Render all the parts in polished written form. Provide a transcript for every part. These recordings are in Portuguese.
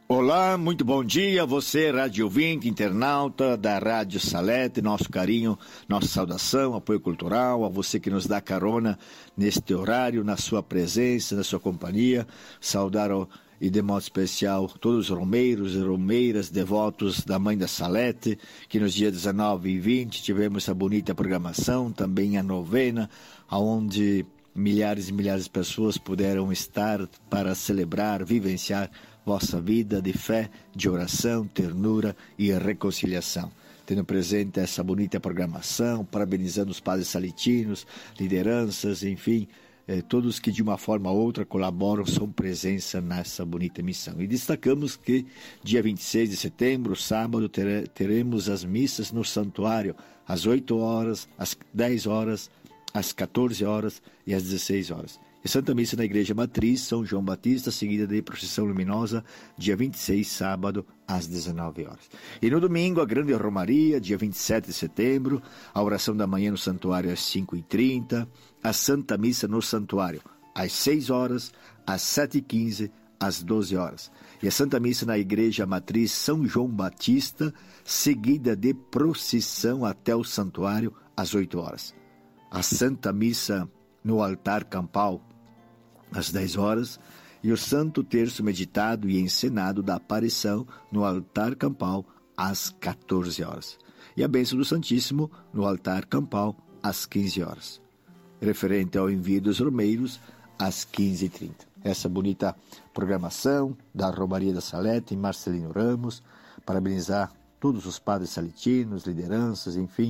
Olá, muito bom dia, você, rádio ouvinte, internauta da Rádio Salete, nosso carinho, nossa saudação, apoio cultural, a você que nos dá carona neste horário, na sua presença, na sua companhia, saudar e de modo especial todos os romeiros e romeiras, devotos da Mãe da Salete, que nos dias 19 e 20 tivemos essa bonita programação, também a novena, onde milhares e milhares de pessoas puderam estar para celebrar, vivenciar vossa vida de fé, de oração, ternura e reconciliação. Tendo presente essa bonita programação, parabenizando os padres saletinos, lideranças, enfim, todos que de uma forma ou outra colaboram, são presença nessa bonita missão. E destacamos que dia 26 de setembro, sábado, teremos as missas no santuário, às 8 horas, às 10 horas, às 14 horas e às 16 horas. E Santa Missa na Igreja Matriz, São João Batista, seguida de procissão luminosa, dia 26, sábado, às 19 horas. E no domingo, a Grande Romaria, dia 27 de setembro, a oração da manhã no santuário às 5h30, a Santa Missa no santuário às 6 horas, às 7h15, às 12 horas. E a Santa Missa na Igreja Matriz São João Batista, seguida de procissão até o santuário às 8 horas. A Santa Missa no altar campal às 10 horas e o Santo Terço meditado e encenado da aparição no altar campal às 14 horas. E a bênção do Santíssimo no altar campal às 15 horas. Referente ao envio dos romeiros às 15h30. Essa bonita programação da Romaria da Salete em Marcelino Ramos, parabenizar todos os padres saletinos, lideranças, enfim,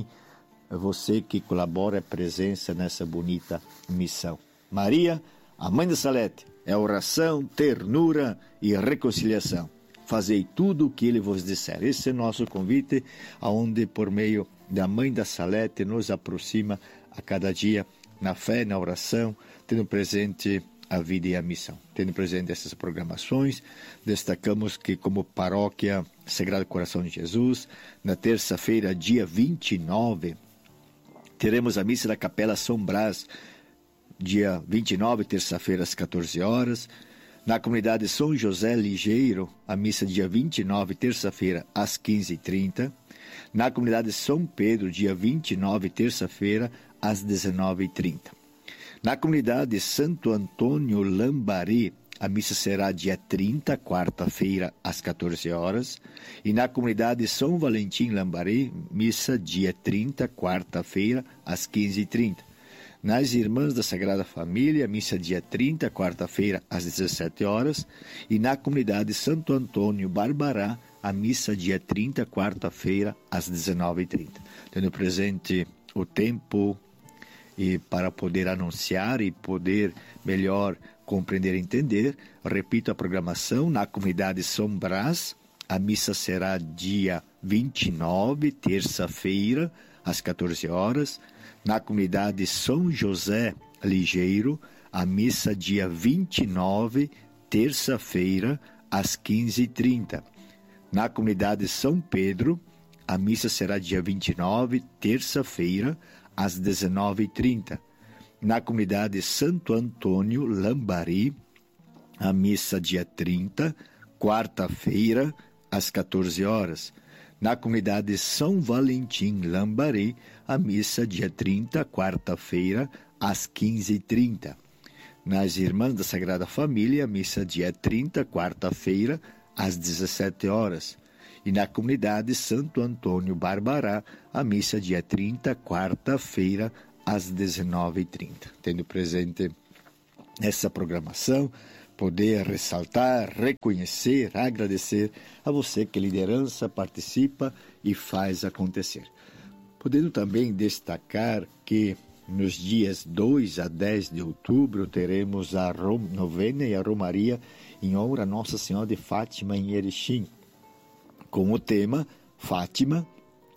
você que colabora, é presença nessa bonita missão. Maria, a Mãe da Salete, é oração, ternura e reconciliação. Fazei tudo o que Ele vos disser. Esse é nosso convite, aonde por meio da Mãe da Salete nos aproxima a cada dia na fé, na oração, tendo presente a vida e a missão. Tendo presente essas programações, destacamos que como paróquia Sagrado Coração de Jesus, na terça-feira, dia 29, teremos a missa da Capela São Brás, dia 29, terça-feira, às 14 horas. Na comunidade São José Ligeiro, a missa dia 29, terça-feira, às 15h30. Na comunidade São Pedro, dia 29, terça-feira, às 19h30. Na comunidade Santo Antônio Lambari, a missa será dia 30, quarta-feira, às 14 horas. E na comunidade São Valentim Lambari, missa dia 30, quarta-feira, às 15h30. Nas Irmãs da Sagrada Família, missa dia 30, quarta-feira, às 17 horas. E na comunidade Santo Antônio Barbará, a missa dia 30, quarta-feira, às 19h30. Tendo presente o tempo e para poder anunciar e poder melhor compreender e entender, repito a programação, na comunidade São Brás, a missa será dia 29, terça-feira, às 14 horas. Na comunidade São José Ligeiro, a missa dia 29, terça-feira, às 15h30. Na comunidade São Pedro, a missa será dia 29, terça-feira, às 19h30. Na comunidade Santo Antônio Lambari, a missa dia 30, quarta-feira, às 14 horas. Na comunidade São Valentim Lambari, a missa dia 30, quarta-feira, às 15h30. Nas Irmãs da Sagrada Família, a missa dia 30, quarta-feira, às 17 horas. E na comunidade Santo Antônio Barbará, a missa dia 30, quarta-feira, às 19h30. Tendo presente essa programação, poder ressaltar, reconhecer, agradecer a você que liderança, participa e faz acontecer. Podendo também destacar que nos dias 2 a 10 de outubro teremos a novena e a romaria em honra a Nossa Senhora de Fátima em Erechim, com o tema Fátima,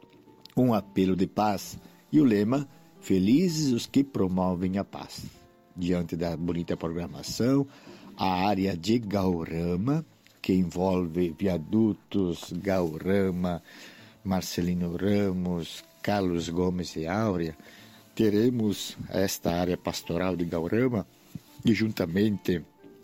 um apelo de paz, e o lema Felizes os que promovem a paz. Diante da bonita programação, a área de Gaurama, que envolve viadutos, Gaurama, Marcelino Ramos, Carlos Gomes e Áurea, teremos esta área pastoral de Gaurama e juntamente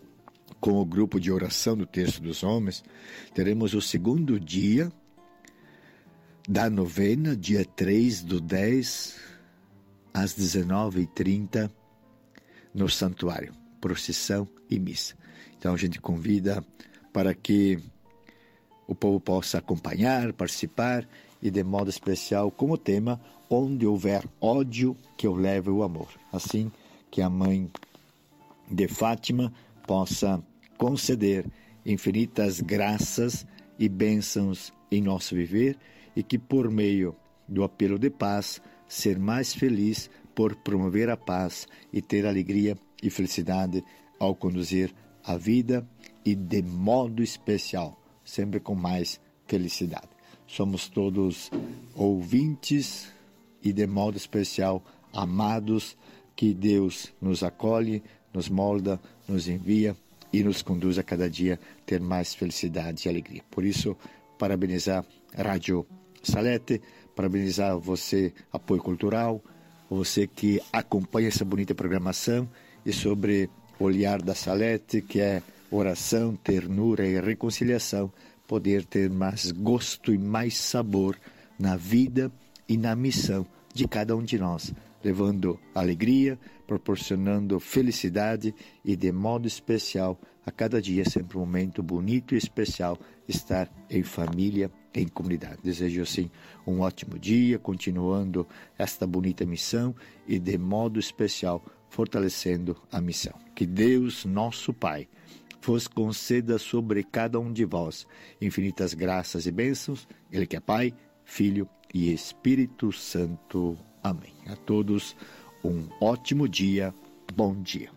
com o grupo de oração do Terço dos Homens, teremos o segundo dia da novena, dia 3/10, às 19h30, no santuário, procissão e missa. Então a gente convida para que o povo possa acompanhar, participar, e de modo especial como tema, onde houver ódio, que eu leve o amor. Assim que a mãe de Fátima possa conceder infinitas graças e bênçãos em nosso viver, e que por meio do apelo de paz, ser mais feliz por promover a paz e ter alegria e felicidade ao conduzir a vida, e de modo especial, sempre com mais felicidade. Somos todos ouvintes e de modo especial amados, que Deus nos acolhe, nos molda, nos envia e nos conduz a cada dia ter mais felicidade e alegria. Por isso, parabenizar a Rádio Salete, parabenizar você, Apoio Cultural, você que acompanha essa bonita programação, e sobre o olhar da Salete, que é oração, ternura e reconciliação, poder ter mais gosto e mais sabor na vida e na missão de cada um de nós, levando alegria, proporcionando felicidade e, de modo especial, a cada dia sempre um momento bonito e especial, estar em família, em comunidade. Desejo, assim, um ótimo dia, continuando esta bonita missão e, de modo especial, fortalecendo a missão. Que Deus, nosso Pai, vos conceda sobre cada um de vós infinitas graças e bênçãos, Ele que é Pai, Filho e Espírito Santo. Amém. A todos um ótimo dia, bom dia.